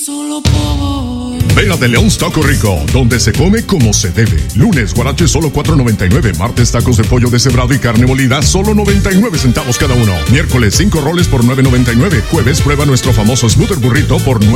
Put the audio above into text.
solo por... Ven a De Leon's Taco Rico, donde se come como se debe. Lunes, guarache solo $4.99. Martes, tacos de pollo deshebrado y carne molida, solo 99 centavos cada uno. Miércoles, 5 roles por $9.99. Jueves, prueba nuestro famoso Smoothie Burrito por